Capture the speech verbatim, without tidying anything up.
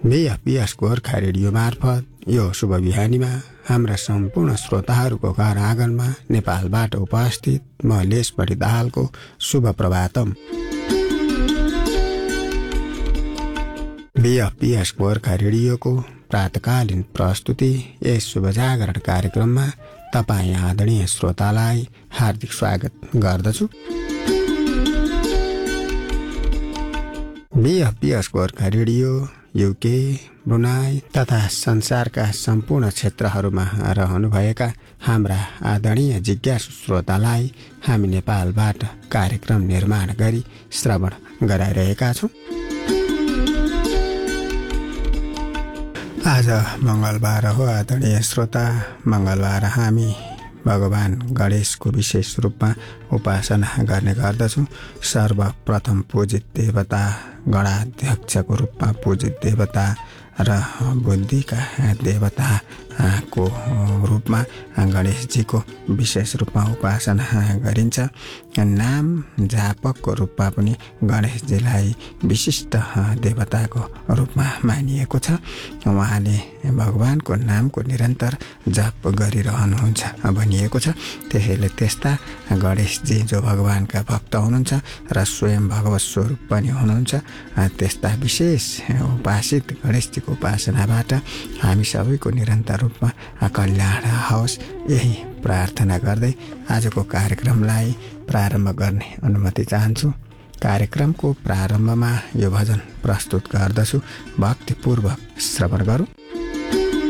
बिएफपिएस Gorkha radio मार्फत यो शुभ बिहानीमा हाम्रा सम्पूर्ण श्रोताहरूको घर आँगनमा नेपालबाट उपस्थित म लेसबढी दाहालको शुभ प्रभातम। बिएफपिएस गोर्खा रेडियोको प्रातकालीन प्रस्तुति यस शुभ जागरण कार्यक्रममा तपाईँ आदरणीय श्रोतालाई हार्दिक स्वागत गर्दछु। बिएफपिएस गोर्खा रेडियो युके, ब्रुनाई तथा संसारका सम्पूर्ण क्षेत्रहरूमा रहनुभएका हाम्रा आदरणीय जिज्ञासु श्रोतालाई हामी नेपालबाट कार्यक्रम निर्माण गरी श्रवण गराइरहेका छौँ। आज मङ्गलबार हो आदरणीय श्रोता। मङ्गलबार हामी भगवान गणेशको विशेष रूपमा उपासना गर्ने गर्दछौँ। सर्वप्रथम पूजित देवता गणाध्यक्षको रूपमा पूजित देवता र बुद्धिका देवताको रूपमा गणेशजीको विशेष रूपमा उपासना गरिन्छ। नाम जापकको रूपमा पनि गणेशजीलाई विशिष्ट देवताको रूपमा मानिएको छ। उहाँले भगवानको नामको निरन्तर जप गरिरहनुहुन्छ भनिएको छ। त्यसैले त्यस्ता गणेशजी जो भगवानका भक्त हुनुहुन्छ र स्वयं भगवत स्वरूप पनि हुनुहुन्छ, त्यस्ता विशेष उपासित गणेशजीको उपासनाबाट हामी सबैको निरन्तर रूपमा कल्याण होस्, यही प्रार्थना गर्दै आजको कार्यक्रमलाई प्रारम्भ गर्ने अनुमति चाहन्छु। कार्यक्रमको प्रारम्भमा यो भजन प्रस्तुत गर्दछु, भक्तिपूर्वक श्रवण गरौँ।